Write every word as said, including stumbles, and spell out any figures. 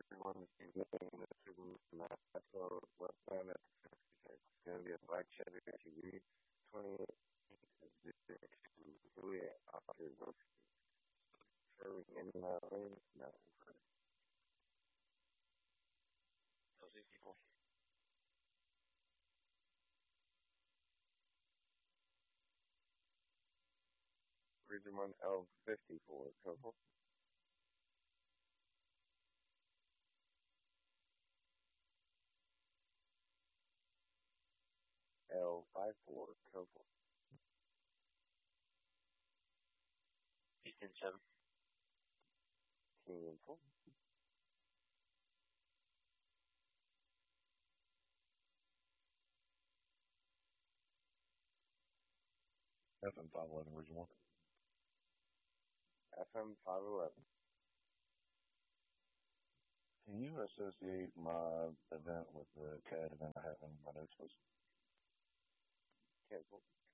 everyone is living in the supernatural what planet it's going to be a black Chevy S U V, twenty-eight Juliet after serving in the lanes. No, so sixty-four. Region one L fifty-four, Coastal. L fifty-four, Coastal. Eastern seven. King full. F M five eleven, Region one. F M five eleven. Can you associate my event with the C A D event I have in my notes, please? Cancel.